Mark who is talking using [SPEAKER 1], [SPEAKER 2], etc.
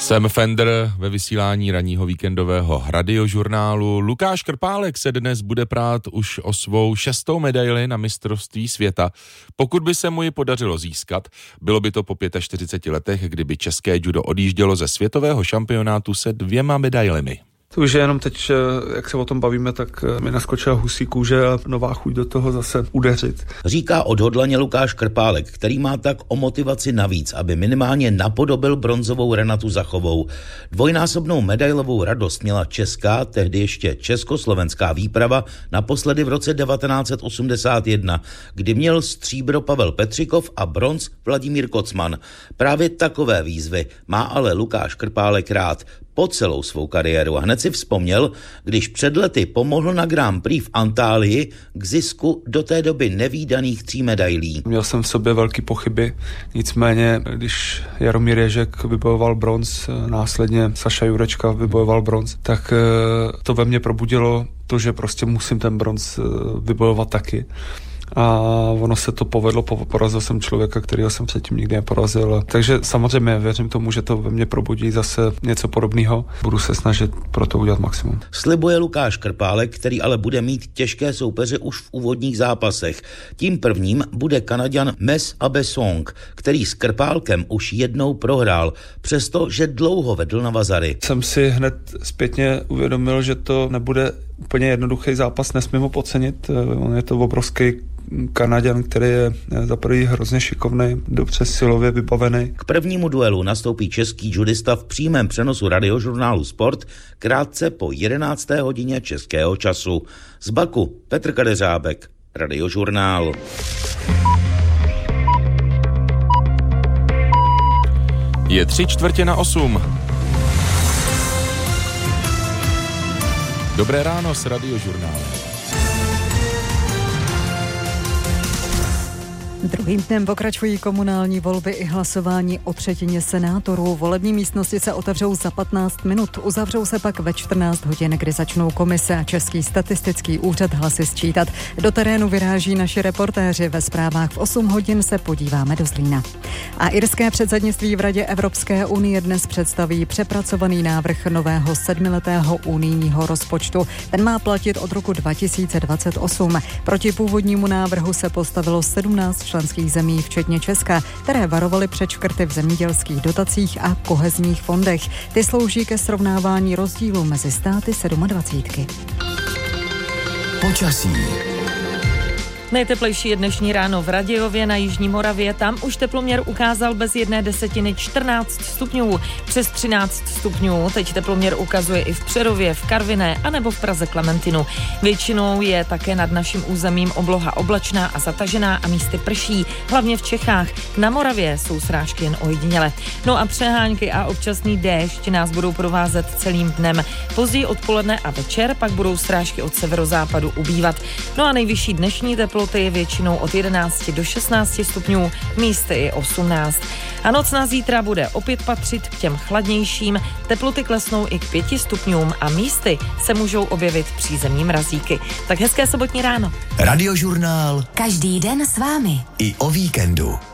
[SPEAKER 1] Jsem Fender ve vysílání ranního víkendového radiožurnálu. Lukáš Krpálek se dnes bude prát už o svou 6. medaili na mistrovství světa. Pokud by se mu ji podařilo získat, bylo by to po 45 letech, kdyby české judo odjíždělo ze světového šampionátu se 2 medailemi.
[SPEAKER 2] To už je jenom teď, jak se o tom bavíme, tak mi naskočila husí kůže a nová chuť do toho zase udeřit.
[SPEAKER 3] Říká odhodlaně Lukáš Krpálek, který má tak o motivaci navíc, aby minimálně napodobil bronzovou Renatu Zachovou. Dvojnásobnou medailovou radost měla česká, tehdy ještě československá výprava naposledy v roce 1981, kdy měl stříbro Pavel Petřikov a bronz Vladimír Kocman. Právě takové výzvy má ale Lukáš Krpálek rád po celou svou kariéru a hned si vzpomněl, když před lety pomohl na Grand Prix v Antálii k zisku do té doby nevídaných 3 medailí.
[SPEAKER 2] Měl jsem v sobě velké pochyby, nicméně když Jaromír Ježek vybojoval bronz, následně Saša Jurečka vybojoval bronz, tak to ve mně probudilo to, že prostě musím ten bronz vybojovat taky. A ono se to povedlo, porazil jsem člověka, kterého jsem předtím nikdy neporazil. Takže samozřejmě věřím tomu, že to ve mně probudí zase něco podobného. Budu se snažit pro to udělat maximum.
[SPEAKER 3] Slibuje Lukáš Krpálek, který ale bude mít těžké soupeře už v úvodních zápasech. Tím prvním bude Kanaďan Mes Abesong, který s Krpálkem už jednou prohrál, přestože dlouho vedl na vazary.
[SPEAKER 2] Jsem si hned zpětně uvědomil, že to nebude úplně jednoduchý zápas, nesmím ho podcenit. On je to obrovský Kanaďan, který je za prvý hrozně šikovný, dobře silově vybavený.
[SPEAKER 3] K prvnímu duelu nastoupí český judista v přímém přenosu radiožurnálu Sport krátce po 11. hodině českého času. Z Baku Petr Kadeřábek, Radiožurnál.
[SPEAKER 1] Je 7:45. Dobré ráno s Radiožurnálem.
[SPEAKER 4] Druhým dnem pokračují komunální volby i hlasování o třetině senátorů. Volební místnosti se otevřou za 15 minut, uzavřou se pak ve 14 hodin, kdy začnou komise a Český statistický úřad hlasy sčítat. Do terénu vyráží naši reportéři, ve zprávách v 8 hodin se podíváme do Zlína. A irské předsednictví v Radě Evropské unie dnes představí přepracovaný návrh nového 7letého unijního rozpočtu. Ten má platit od roku 2028. Proti původnímu návrhu se postavilo 17 členských zemí, včetně Česka, které varovaly před škrty v zemědělských dotacích a kohezních fondech. Ty slouží ke srovnávání rozdílů mezi státy 27.
[SPEAKER 5] Počasí.
[SPEAKER 6] Nejteplejší je dnešní ráno v Radějově na Jižní Moravě. Tam už teploměr ukázal bez 1/10 14 stupňů, přes 13 stupňů. Teď teploměr ukazuje i v Přerově, v Karviné anebo v Praze Klementinu. Většinou je také nad naším územím obloha oblačná a zatažená a místy prší, hlavně v Čechách. Na Moravě jsou srážky jen ojediněle. No a přehánky a občasný déšť nás budou provázet celým dnem. Později odpoledne a večer pak budou srážky od severozápadu ubývat. No a nejvyšší dnešní teploty je většinou od 11 do 16 stupňů, místy i 18. A noc na zítra bude opět patřit k těm chladnějším, teploty klesnou i k 5 stupňům a místy se můžou objevit přízemní mrazíky. Tak hezké sobotní ráno.
[SPEAKER 5] Radiožurnál.
[SPEAKER 7] Každý den s vámi.
[SPEAKER 5] I o víkendu.